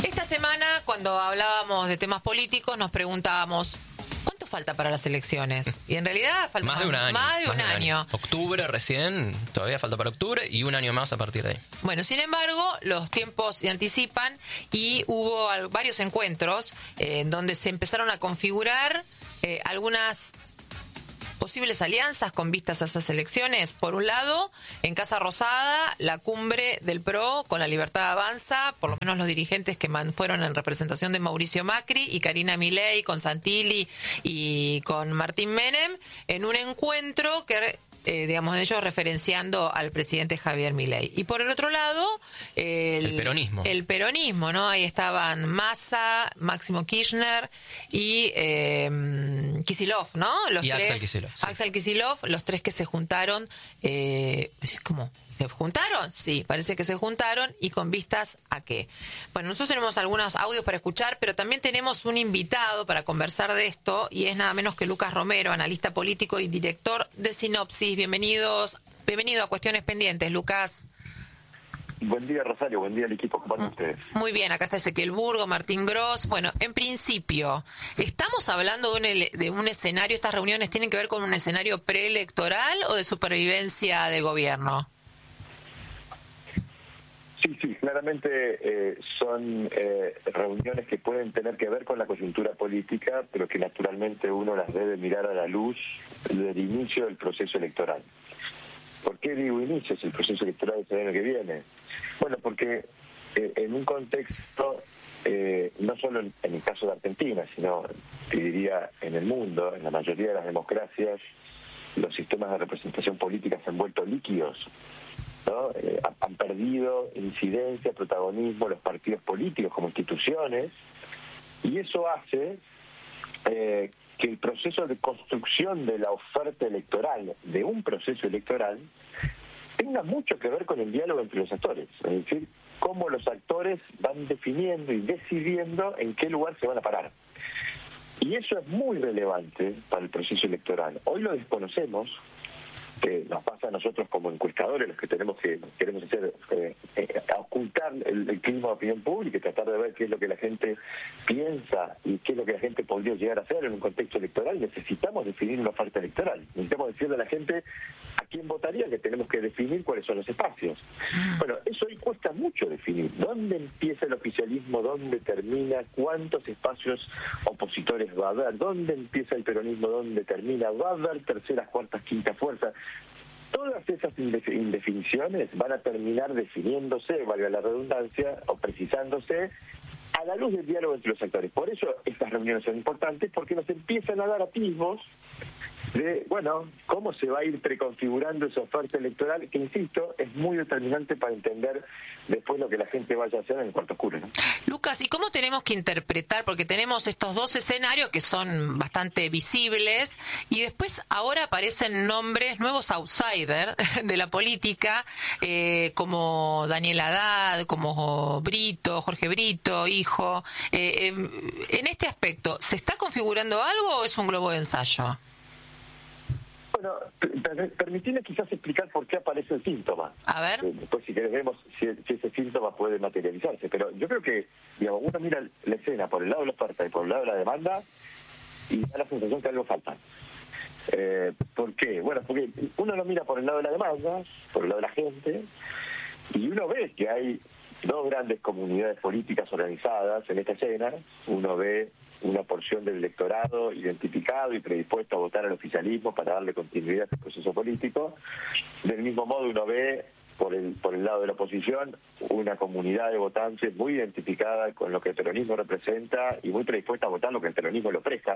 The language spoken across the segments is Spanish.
Esta semana, cuando hablábamos de temas políticos, nos preguntábamos, ¿cuánto falta para las elecciones? Y en realidad falta más de un año. Más de un año. Octubre recién, todavía falta para octubre y un año más a partir de ahí. Bueno, sin embargo, los tiempos se anticipan y hubo varios encuentros en donde se empezaron a configurar algunas posibles alianzas con vistas a esas elecciones. Por un lado, en Casa Rosada, la cumbre del PRO con La Libertad Avanza, por lo menos los dirigentes que fueron en representación de Mauricio Macri y Karina Milei, con Santilli y con Martín Menem, en un encuentro que digamos, ellos referenciando al presidente Javier Milei. Y por el otro lado, el peronismo. El peronismo, ¿no? Ahí estaban Massa, Máximo Kirchner y Kicillof, ¿no? Los tres, Axel Kicillof. Sí. Axel Kicillof, los tres que se juntaron. ¿Cómo? ¿Se juntaron? Sí, parece que se juntaron. ¿Y con vistas a qué? Bueno, nosotros tenemos algunos audios para escuchar, pero también tenemos un invitado para conversar de esto, y es nada menos que Lucas Romero, analista político y director de Sinopsis. Bienvenido a Cuestiones Pendientes, Lucas. Buen día, Rosario. Buen día al equipo. ¿Cómo van ustedes? Muy bien, acá está Ezequiel Burgo, Martín Gross. Bueno, en principio, ¿estamos hablando de un escenario? ¿Estas reuniones tienen que ver con un escenario preelectoral o de supervivencia del gobierno? Sí, claramente son reuniones que pueden tener que ver con la coyuntura política, pero que naturalmente uno las debe mirar a la luz del inicio del proceso electoral. ¿Por qué digo inicio si el proceso electoral es el año que viene? Bueno, porque en un contexto, no solo en el caso de Argentina, sino, te diría, en el mundo, en la mayoría de las democracias, los sistemas de representación política se han vuelto líquidos, ¿no? Han perdido incidencia, protagonismo los partidos políticos como instituciones, y eso hace que el proceso de construcción de la oferta electoral, de un proceso electoral, tenga mucho que ver con el diálogo entre los actores, es decir, cómo los actores van definiendo y decidiendo en qué lugar se van a parar. Y eso es muy relevante para el proceso electoral. Hoy lo desconocemos, que nos pasa a nosotros como encuestadores, los que queremos hacer, ocultar el clima de opinión pública y tratar de ver qué es lo que la gente piensa y qué es lo que la gente podría llegar a hacer en un contexto electoral. Necesitamos definir una oferta electoral. Necesitamos decirle a la gente a quién votaría, que tenemos que definir cuáles son los espacios. Bueno, eso hoy cuesta mucho definir. ¿Dónde empieza el oficialismo? ¿Dónde termina? ¿Cuántos espacios opositores va a haber? ¿Dónde empieza el peronismo? ¿Dónde termina? ¿Va a haber terceras, cuartas, quintas fuerzas? Todas esas indefiniciones van a terminar definiéndose, valga la redundancia, o precisándose a la luz del diálogo entre los actores. Por eso estas reuniones son importantes, porque nos empiezan a dar atisbos de, bueno, cómo se va a ir preconfigurando esa oferta electoral, que, insisto, es muy determinante para entender después lo que la gente vaya a hacer en el cuarto oscuro, ¿no? Lucas, ¿y cómo tenemos que interpretar? Porque tenemos estos dos escenarios que son bastante visibles, y después ahora aparecen nombres, nuevos outsiders de la política, como Daniel Haddad, como Brito, Jorge Brito, hijo. En este aspecto, ¿se está configurando algo o es un globo de ensayo? Bueno, permitime quizás explicar por qué aparece el síntoma. A ver. Después, si querés, vemos si ese síntoma puede materializarse. Pero yo creo que, digamos, uno mira la escena por el lado de la oferta y por el lado de la demanda y da la sensación que algo falta. ¿Por qué? Bueno, porque uno lo mira por el lado de la demanda, por el lado de la gente, y uno ve que hay dos grandes comunidades políticas organizadas en esta escena. Uno ve una porción del electorado identificado y predispuesto a votar al oficialismo para darle continuidad al proceso político. Del mismo modo, uno ve por el lado de la oposición una comunidad de votantes muy identificada con lo que el peronismo representa y muy predispuesta a votar lo que el peronismo le ofrezca.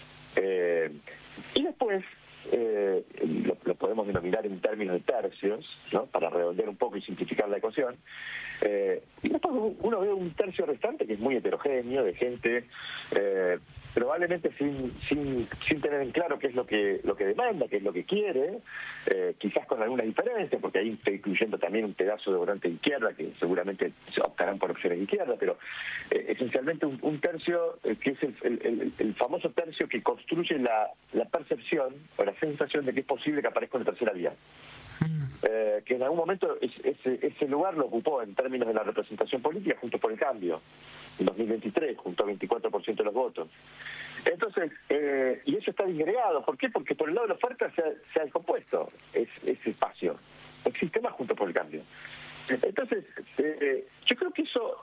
Y después lo podemos denominar en términos de tercios, ¿no? Para redondear un poco y simplificar la ecuación. Y después uno ve un tercio restante que es muy heterogéneo, de gente probablemente sin tener en claro qué es lo que demanda, qué es lo que quiere, quizás con algunas diferencias, porque ahí estoy incluyendo también un pedazo de votante de izquierda que seguramente optarán por opciones de izquierda, pero esencialmente un tercio que es el famoso tercio que construye la percepción o la sensación de que es posible que aparezca una tercera vía. que en algún momento ese lugar lo ocupó en términos de la representación política Juntos por el Cambio, en 2023, junto al 24% de los votos. Entonces, y eso está disgregado. ¿Por qué? Porque por el lado de la oferta se ha descompuesto ese espacio. No existe más Juntos por el Cambio. Entonces, yo creo que eso,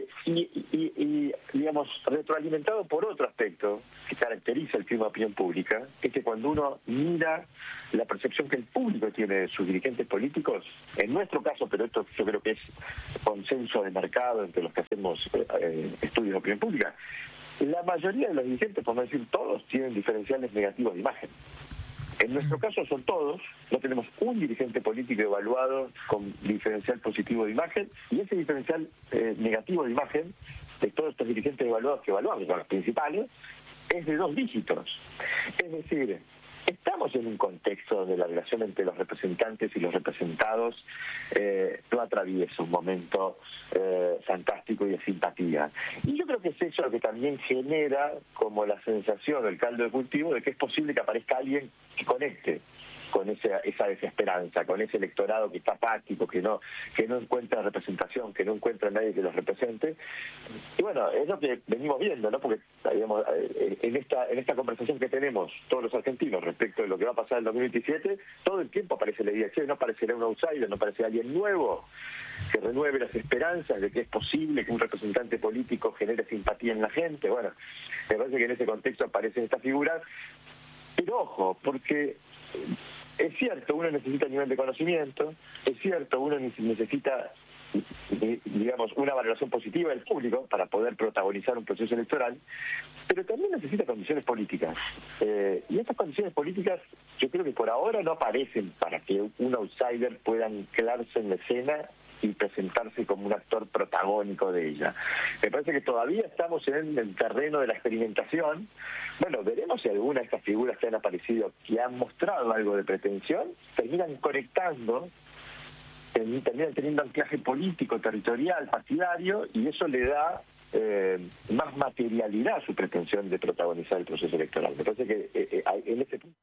digamos, retroalimentado por otro aspecto que caracteriza el clima de opinión pública, es que cuando uno mira la percepción que el público tiene de sus dirigentes políticos, en nuestro caso, pero esto yo creo que es consenso de mercado entre los que hacemos estudios de opinión pública, la mayoría de los dirigentes, por no decir todos, tienen diferenciales negativos de imagen. En nuestro caso son todos, no tenemos un dirigente político evaluado con diferencial positivo de imagen, y ese diferencial negativo de imagen de todos estos dirigentes evaluados que evaluamos, son los principales, es de 2 dígitos. Es decir, estamos en un contexto donde la relación entre los representantes y los representados no atraviesa un momento fantástico y de simpatía. Y yo creo que es eso lo que también genera como la sensación, el caldo de cultivo, de que es posible que aparezca alguien que conecte con esa desesperanza, con ese electorado que está apático, que no encuentra representación, que no encuentra a nadie que los represente. Y bueno, es lo que venimos viendo, ¿no? Porque digamos, en esta conversación que tenemos todos los argentinos respecto de lo que va a pasar en el 2027, todo el tiempo aparece la idea, che, no aparecerá un outsider, no aparecerá alguien nuevo que renueve las esperanzas de que es posible que un representante político genere simpatía en la gente. Bueno, me parece que en ese contexto aparecen estas figuras. Pero ojo, porque es cierto, uno necesita nivel de conocimiento, es cierto, uno necesita, digamos, una valoración positiva del público para poder protagonizar un proceso electoral, pero también necesita condiciones políticas. Y estas condiciones políticas yo creo que por ahora no aparecen para que un outsider pueda anclarse en la escena y presentarse como un actor protagónico de ella. Me parece que todavía estamos en el terreno de la experimentación. Bueno, veremos si alguna de estas figuras que han aparecido, que han mostrado algo de pretensión, terminan conectando, terminan teniendo anclaje político, territorial, partidario, y eso le da más materialidad a su pretensión de protagonizar el proceso electoral. Me parece que en ese punto...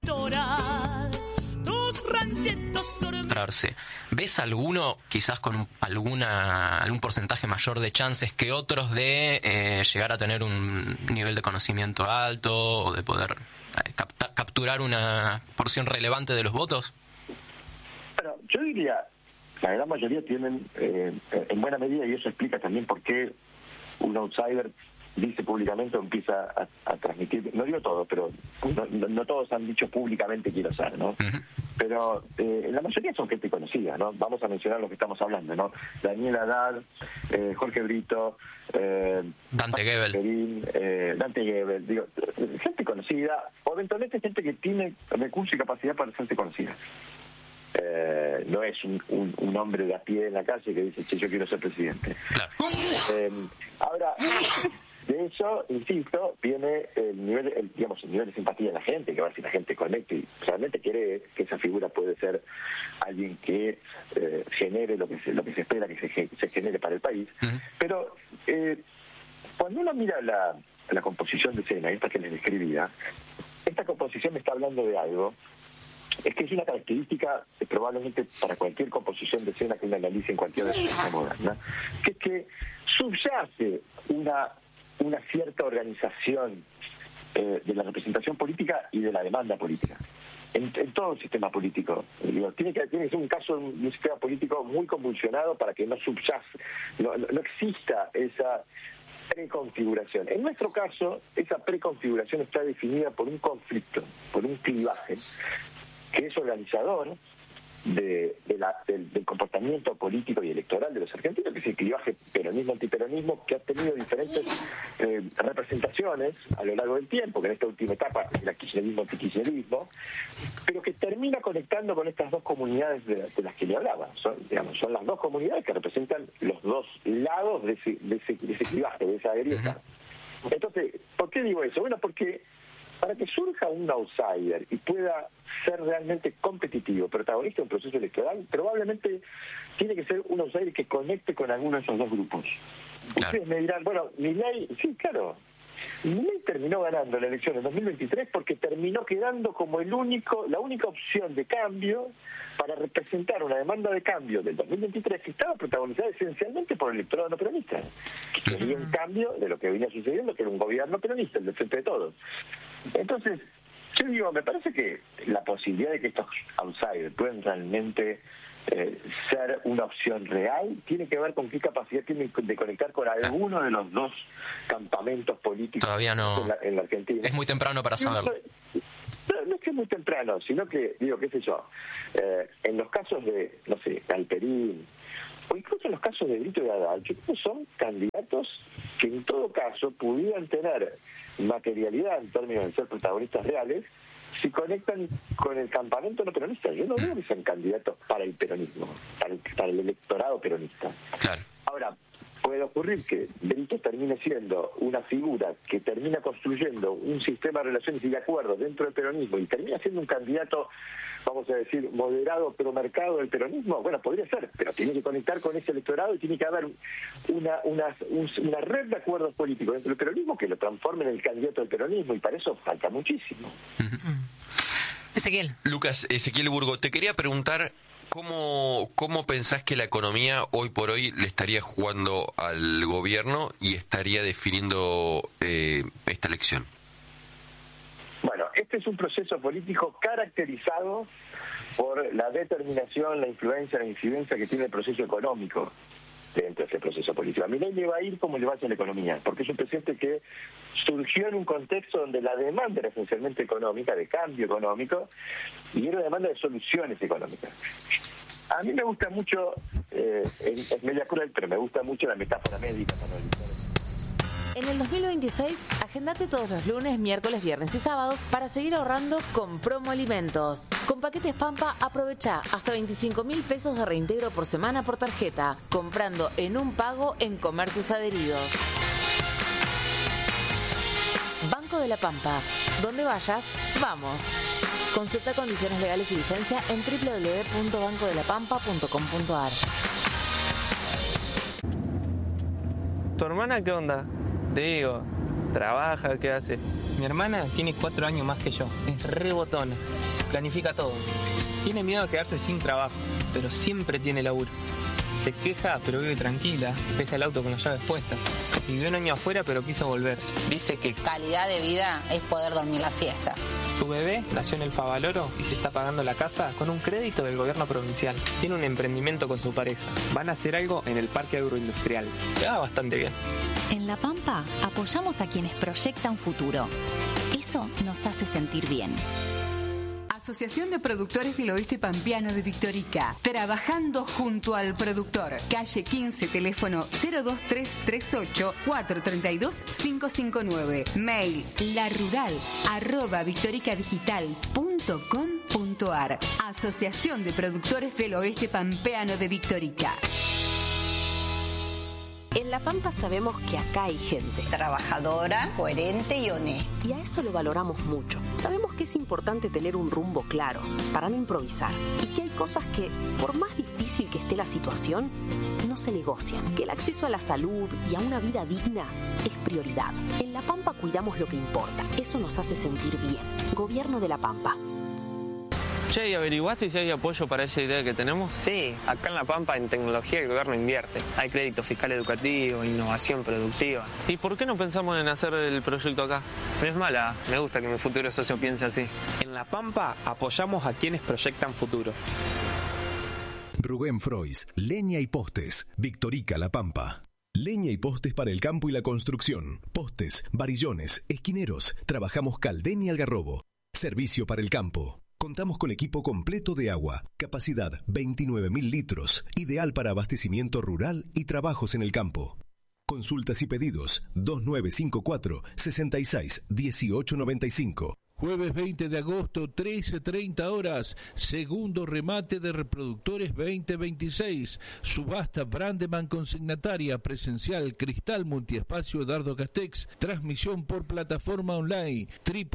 ¿Ves alguno quizás con algún porcentaje mayor de chances que otros de llegar a tener un nivel de conocimiento alto o de poder capturar una porción relevante de los votos? Bueno, yo diría, la gran mayoría tienen, en buena medida, y eso explica también por qué un outsider dice públicamente o empieza a transmitir, no digo todo, pero no todos han dicho públicamente quiero ser, ¿no? Uh-huh. Pero la mayoría son gente conocida, ¿no? Vamos a mencionar lo que estamos hablando, ¿no? Daniel Haddad, Jorge Brito, Dante Gebel, digo, gente conocida, o eventualmente gente que tiene recursos y capacidad para hacerse conocida. No es un hombre de a pie en la calle que dice, che, yo quiero ser presidente. Claro. Ahora, de eso, insisto, viene el nivel de simpatía de la gente, que va a ver si la gente conecta y realmente quiere que esa figura puede ser alguien que genere lo que se espera que se genere para el país. Uh-huh. Pero cuando uno mira la composición de escena, esta que les describía, esta composición me está hablando de algo. Es que es una característica probablemente para cualquier composición de escena que uno analice en cualquier escena moderna, que es que subyace una cierta organización de la representación política y de la demanda política. En todo el sistema político. Tiene que ser un caso de un sistema político muy convulsionado para que no exista esa preconfiguración. En nuestro caso, esa preconfiguración está definida por un conflicto, por un clivaje, que es organizador del comportamiento político y electoral de los argentinos, que es el clivaje peronismo-antiperonismo, que ha tenido diferentes representaciones a lo largo del tiempo, que en esta última etapa es el kirchnerismo-antikirchnerismo, pero que termina conectando con estas dos comunidades de las que le hablaba. Son las dos comunidades que representan los dos lados de ese clivaje, de esa grieta. Entonces, ¿por qué digo eso? Bueno, porque para que surja un outsider y pueda ser realmente competitivo, protagonista de un proceso electoral, probablemente tiene que ser un outsider que conecte con alguno de esos dos grupos. Claro. Ustedes me dirán, bueno, Milei, sí, claro, Milei terminó ganando la elección en 2023 porque terminó quedando como la única opción de cambio para representar una demanda de cambio del 2023 que estaba protagonizada esencialmente por el electorado no peronista, que quería un cambio de lo que venía sucediendo, que era un gobierno peronista, el de Frente de Todos. Entonces, yo digo, me parece que la posibilidad de que estos outsiders puedan realmente ser una opción real tiene que ver con qué capacidad tienen de conectar con alguno de los dos campamentos políticos. Todavía no, en la Argentina. Es muy temprano para saberlo. No es que es muy temprano, sino que, digo, qué sé yo, en los casos de, no sé, Galperín, o incluso en los casos de Brito y Haddad, yo creo que son candidatos que en todo caso pudieran tener materialidad en términos de ser protagonistas reales si conectan con el campamento no peronista. Yo no veo que sean candidatos para el peronismo, para el electorado peronista. Claro. Ahora, puede ocurrir que Brito termine siendo una figura que termina construyendo un sistema de relaciones y de acuerdos dentro del peronismo y termina siendo un candidato, vamos a decir, moderado pero mercado del peronismo. Bueno, podría ser, pero tiene que conectar con ese electorado y tiene que haber una red de acuerdos políticos dentro del peronismo que lo transforme en el candidato del peronismo, y para eso falta muchísimo. Ezequiel. Lucas, Ezequiel Burgo, te quería preguntar ¿cómo pensás que la economía hoy por hoy le estaría jugando al gobierno y estaría definiendo esta elección? Bueno, este es un proceso político caracterizado por la determinación, la influencia, la incidencia que tiene el proceso económico dentro de ese proceso político. A Milei le va a ir como le va a hacer la economía, porque es un presidente que surgió en un contexto donde la demanda era esencialmente económica, de cambio económico, y era una demanda de soluciones económicas. A mí me gusta mucho, es media cruel, pero me gusta mucho la metáfora médica para analizar. En el 2026, agendate todos los lunes, miércoles, viernes y sábados para seguir ahorrando con Promo Alimentos. Con paquetes Pampa, aprovecha hasta 25.000 pesos de reintegro por semana por tarjeta, comprando en un pago en comercios adheridos. Banco de la Pampa. Donde vayas, vamos. Consulta condiciones legales y vigencia en www.bancodelapampa.com.ar. ¿Tu hermana qué onda? Te digo, ¿trabaja? ¿Qué hace? Mi hermana tiene 4 años más que yo. Es re botona. Planifica todo. Tiene miedo a quedarse sin trabajo, pero siempre tiene laburo. Se queja, pero vive tranquila. Deja el auto con las llaves puestas. Vivió un año afuera, pero quiso volver. Dice que calidad de vida es poder dormir la siesta. Su bebé nació en el Favaloro y se está pagando la casa con un crédito del gobierno provincial. Tiene un emprendimiento con su pareja. Van a hacer algo en el parque agroindustrial. Le va bastante bien. En La Pampa apoyamos a quienes proyectan futuro. Eso nos hace sentir bien. Asociación de Productores del Oeste Pampeano de Victorica. Trabajando junto al productor. Calle 15, teléfono 02338 432 559. Mail larural@victoricadigital.com.ar. Asociación de Productores del Oeste Pampeano de Victorica. En La Pampa sabemos que acá hay gente trabajadora, coherente y honesta. Y a eso lo valoramos mucho. Sabemos que es importante tener un rumbo claro, para no improvisar. Y que hay cosas que, por más difícil que esté la situación, no se negocian. Que el acceso a la salud y a una vida digna es prioridad. En La Pampa cuidamos lo que importa. Eso nos hace sentir bien. Gobierno de La Pampa. Che, ¿y averiguaste si hay apoyo para esa idea que tenemos? Sí, acá en La Pampa en tecnología el gobierno invierte. Hay crédito fiscal educativo, innovación productiva. ¿Y por qué no pensamos en hacer el proyecto acá? No es mala, me gusta que mi futuro socio piense así. En La Pampa apoyamos a quienes proyectan futuro. Rubén Frois, Leña y Postes, Victorica, La Pampa. Leña y postes para el campo y la construcción. Postes, varillones, esquineros. Trabajamos Caldén y Algarrobo. Servicio para el campo. Contamos con equipo completo de agua, capacidad 29.000 litros, ideal para abastecimiento rural y trabajos en el campo. Consultas y pedidos 2954 66 1895 Jueves 20 de agosto, 13:30 horas, segundo remate de reproductores 2026, subasta Brandeman consignataria presencial Cristal Multiespacio Edardo Castex, transmisión por plataforma online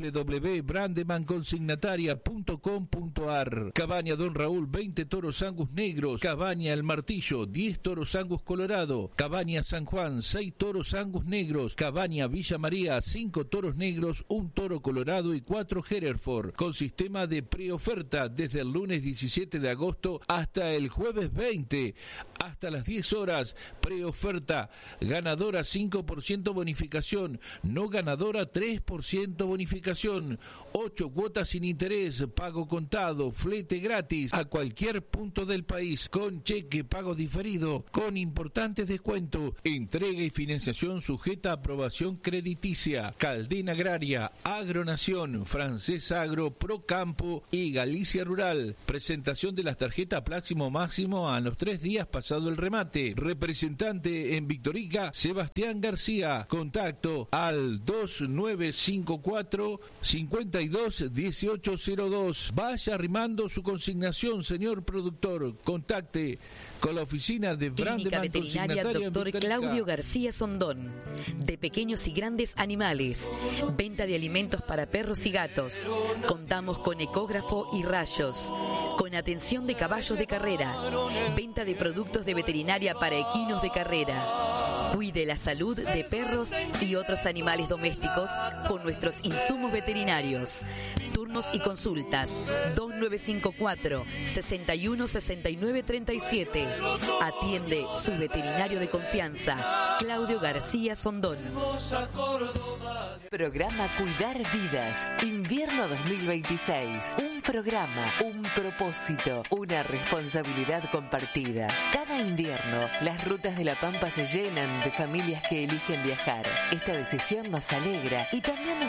www.brandemanconsignataria.com.ar. Cabaña Don Raúl, 20 toros Angus negros, Cabaña El Martillo, 10 toros Angus colorado, Cabaña San Juan, 6 toros Angus negros, Cabaña Villa María, 5 toros negros, 1 toro colorado y 4 Hereford, con sistema de preoferta desde el lunes 17 de agosto hasta el jueves 20, hasta las 10 horas, preoferta, ganadora 5% bonificación, no ganadora 3% bonificación, 8 cuotas sin interés, pago contado, flete gratis a cualquier punto del país, con cheque, pago diferido, con importantes descuentos, entrega y financiación sujeta a aprobación crediticia. Caldena Agraria, Agronación, Francés Agro, Procampo y Galicia Rural. Presentación de las tarjetas máximo a los 3 días pasado el remate. Representante en Victorica, Sebastián García. Contacto al 2954 521802. Vaya arrimando su consignación, señor productor. Contacte con la oficina de Clínica Veterinaria Dr. Claudio García Sondón. De pequeños y grandes animales. Venta de alimentos para perros y gatos. Contamos con ecógrafo y rayos. Con atención de caballos de carrera. Venta de productos de veterinaria para equinos de carrera. Cuide la salud de perros y otros animales domésticos con nuestros insumos veterinarios. Turnos y consultas 2954 61 69 37. Atiende su veterinario de confianza, Claudio García Sondón. Programa Cuidar Vidas, invierno 2026. Un programa, un propósito, una responsabilidad compartida. Cada invierno, las rutas de La Pampa se llenan de familias que eligen viajar. Esta decisión nos alegra y también nos